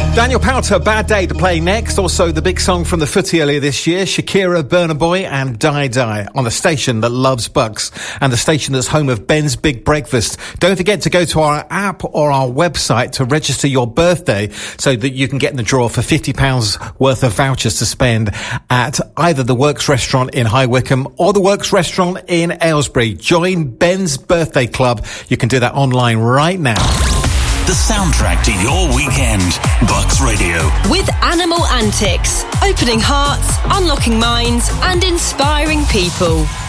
Daniel Powter, Bad Day to play next. Also, the big song from the footy earlier this year, Shakira, Burna Boy and Die Die on the station that loves Bucks and the station that's home of Ben's Big Breakfast. Don't forget to go to our app or our website to register your birthday so that you can get in the draw for £50 worth of vouchers to spend at either the Works restaurant in High Wycombe or the Works restaurant in Aylesbury. Join Ben's Birthday Club. You can do that online right now. The soundtrack to your weekend. Bucks Radio. With Animal Antics. Opening hearts, unlocking minds and inspiring people.